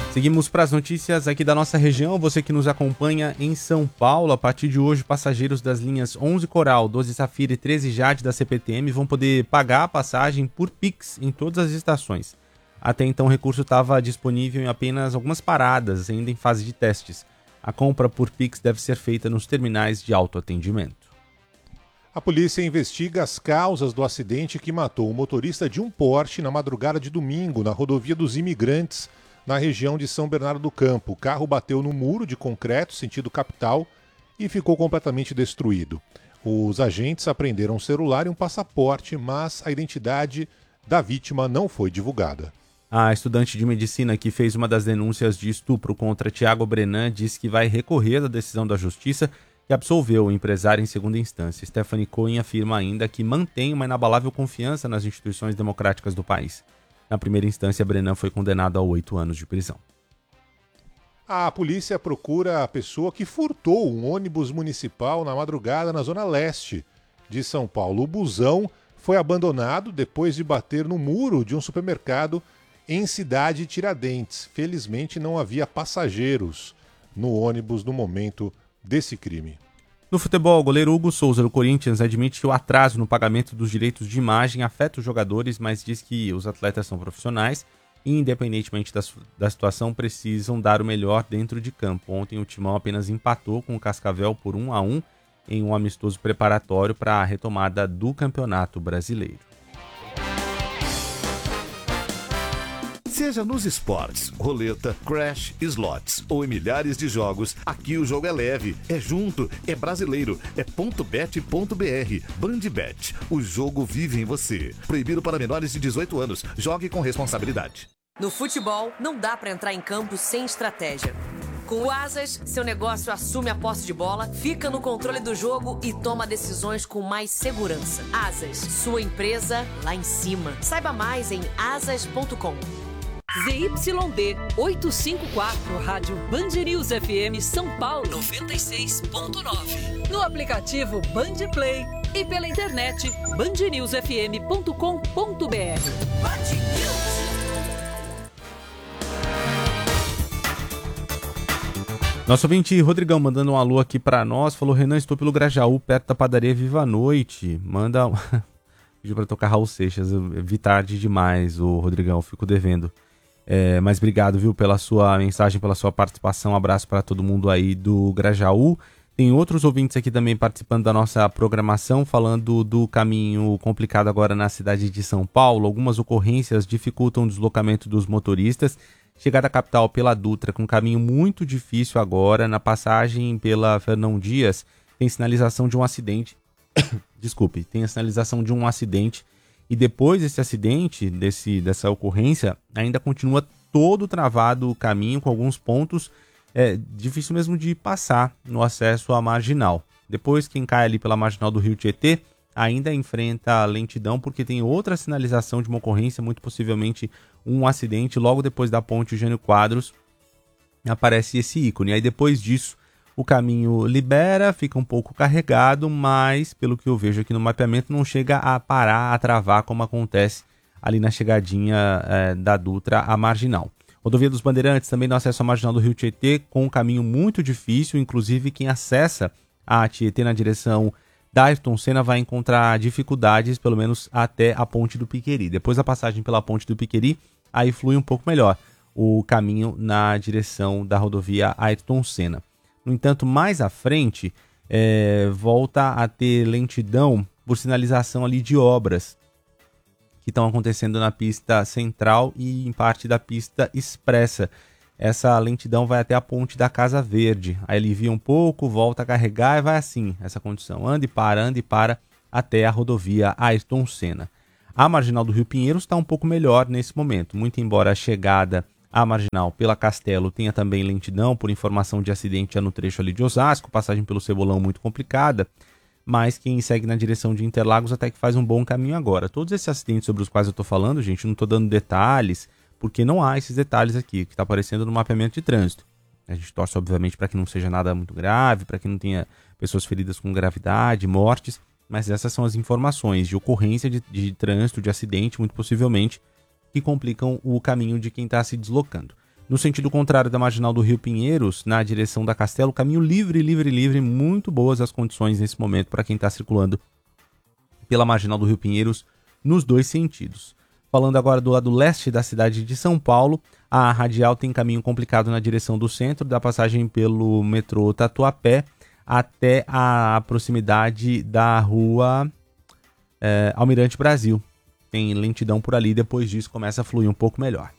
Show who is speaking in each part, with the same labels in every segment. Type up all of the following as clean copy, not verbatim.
Speaker 1: Seguimos para as notícias aqui da nossa região. Você que nos acompanha em São Paulo, a partir de hoje, passageiros das linhas 11 Coral, 12 Safira e 13 Jade da CPTM vão poder pagar a passagem por Pix em todas as estações. Até então, o recurso estava disponível em apenas algumas paradas, ainda em fase de testes. A compra por Pix deve ser feita nos terminais de autoatendimento.
Speaker 2: A polícia investiga as causas do acidente que matou o motorista de um Porsche na madrugada de domingo, na rodovia dos Imigrantes, na região de São Bernardo do Campo. O carro bateu no muro de concreto, sentido capital, e ficou completamente destruído. Os agentes apreenderam um celular e um passaporte, mas a identidade da vítima não foi divulgada.
Speaker 1: A estudante de medicina que fez uma das denúncias de estupro contra Tiago Brenan disse que vai recorrer da decisão da justiça que absolveu o empresário em segunda instância. Stephanie Cohen afirma ainda que mantém uma inabalável confiança nas instituições democráticas do país. Na primeira instância, Brenan foi condenado a 8 anos de prisão.
Speaker 2: A polícia procura a pessoa que furtou um ônibus municipal na madrugada na zona leste de São Paulo. O busão foi abandonado depois de bater no muro de um supermercado em Cidade Tiradentes. Felizmente não havia passageiros no ônibus no momento desse crime.
Speaker 1: No futebol, o goleiro Hugo Souza do Corinthians admite que o atraso no pagamento dos direitos de imagem afeta os jogadores, mas diz que os atletas são profissionais e, independentemente da situação, precisam dar o melhor dentro de campo. Ontem o Timão apenas empatou com o Cascavel por 1-1 em um amistoso preparatório para a retomada do Campeonato Brasileiro.
Speaker 3: Seja nos esportes, roleta, crash, slots ou em milhares de jogos, aqui o jogo é leve, é junto, é brasileiro, é .bet.br. Bandbet, o jogo vive em você. Proibido para menores de 18 anos. Jogue com responsabilidade.
Speaker 4: No futebol, não dá para entrar em campo sem estratégia. Com o Asas, seu negócio assume a posse de bola, fica no controle do jogo e toma decisões com mais segurança. Asas, sua empresa lá em cima. Saiba mais em asas.com.
Speaker 5: ZYD 854, Rádio Band News FM São Paulo 96.9. No aplicativo Band Play e pela internet bandnewsfm.com.br. Band News.
Speaker 1: Nosso ouvinte Rodrigão mandando um alô aqui pra nós, falou: Renan, estou pelo Grajaú, perto da padaria Viva a Noite. Manda. Pediu pra tocar Raul Seixas, eu vi tarde demais, o Rodrigão, fico devendo. Mas obrigado, viu, pela sua mensagem, pela sua participação. Um abraço para todo mundo aí do Grajaú. Tem outros ouvintes aqui também participando da nossa programação, falando do caminho complicado agora na cidade de São Paulo. Algumas ocorrências dificultam o deslocamento dos motoristas. Chegada à capital pela Dutra, com um caminho muito difícil agora. Na passagem pela Fernão Dias, tem sinalização de um acidente. Desculpe, tem a sinalização de um acidente. E depois desse acidente, dessa ocorrência, ainda continua todo travado o caminho, com alguns pontos difícil mesmo de passar no acesso à marginal. Depois, quem cai ali pela marginal do Rio Tietê ainda enfrenta lentidão, porque tem outra sinalização de uma ocorrência, muito possivelmente um acidente. Logo depois da ponte Jânio Quadros, aparece esse ícone. Aí depois disso, o caminho libera, fica um pouco carregado, mas pelo que eu vejo aqui no mapeamento não chega a parar, a travar como acontece ali na chegadinha da Dutra à marginal. Rodovia dos Bandeirantes também no acesso à marginal do Rio Tietê, com um caminho muito difícil, inclusive quem acessa a Tietê na direção da Ayrton Senna vai encontrar dificuldades, pelo menos até a ponte do Piqueri. Depois da passagem pela ponte do Piqueri, aí flui um pouco melhor o caminho na direção da rodovia Ayrton Senna. No entanto, mais à frente, volta a ter lentidão por sinalização ali de obras que estão acontecendo na pista central e em parte da pista expressa. Essa lentidão vai até a ponte da Casa Verde. Aí alivia um pouco, volta a carregar e vai assim, essa condição. Anda e para até a rodovia Ayrton Senna. A marginal do Rio Pinheiros está um pouco melhor nesse momento, muito embora a chegada à marginal pela Castelo tenha também lentidão por informação de acidente já no trecho ali de Osasco, passagem pelo Cebolão muito complicada, mas quem segue na direção de Interlagos até que faz um bom caminho agora. Todos esses acidentes sobre os quais eu estou falando, gente, não estou dando detalhes, porque não há esses detalhes aqui, que está aparecendo no mapeamento de trânsito. A gente torce, obviamente, para que não seja nada muito grave, para que não tenha pessoas feridas com gravidade, mortes, mas essas são as informações de ocorrência de trânsito, de acidente, muito possivelmente, que complicam o caminho de quem está se deslocando. No sentido contrário da Marginal do Rio Pinheiros, na direção da Castelo, caminho livre, muito boas as condições nesse momento para quem está circulando pela Marginal do Rio Pinheiros nos dois sentidos. Falando agora do lado leste da cidade de São Paulo, a radial tem caminho complicado na direção do centro, da passagem pelo metrô Tatuapé até a proximidade da rua Almirante Brasil. Tem lentidão por ali, depois disso começa a fluir um pouco melhor.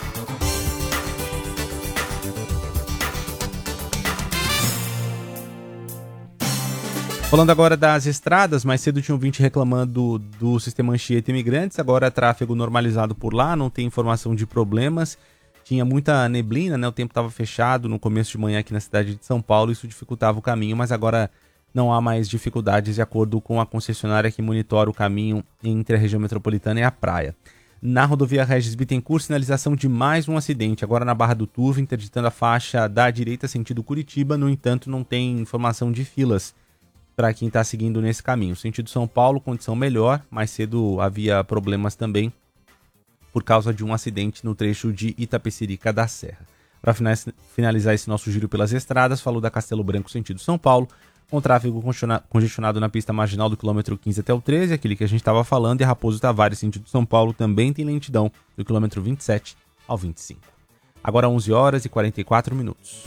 Speaker 1: Falando agora das estradas, mais cedo tinha um ouvinte reclamando do sistema Anchieta Imigrantes, agora tráfego normalizado por lá, não tem informação de problemas. Tinha muita neblina, né? O tempo estava fechado no começo de manhã aqui na cidade de São Paulo, isso dificultava o caminho, mas agora não há mais dificuldades de acordo com a concessionária que monitora o caminho entre a região metropolitana e a praia. Na rodovia Regis Bittencourt, sinalização de mais um acidente, agora na Barra do Turvo, interditando a faixa da direita sentido Curitiba, no entanto não tem informação de filas para quem está seguindo nesse caminho. Sentido São Paulo, condição melhor, mais cedo havia problemas também por causa de um acidente no trecho de Itapecerica da Serra. Para finalizar esse nosso giro pelas estradas, falou da Castelo Branco, sentido São Paulo, com tráfego congestionado na pista marginal do quilômetro 15 até o 13, aquele que a gente estava falando, e a Raposo Tavares, sentido São Paulo, também tem lentidão do quilômetro 27 ao 25. Agora 11 horas e 44 minutos.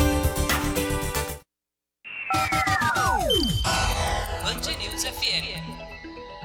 Speaker 5: Band News FM.